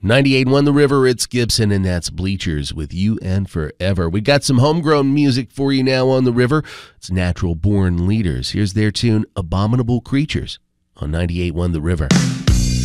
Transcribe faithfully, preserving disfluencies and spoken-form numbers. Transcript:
ninety-eight point one The River, it's Gibson, and that's Bleachers with You and Forever. We got some homegrown music for you now on The River. It's Natural Born Leaders. Here's their tune, Abominable Creatures, on ninety-eight point one The River.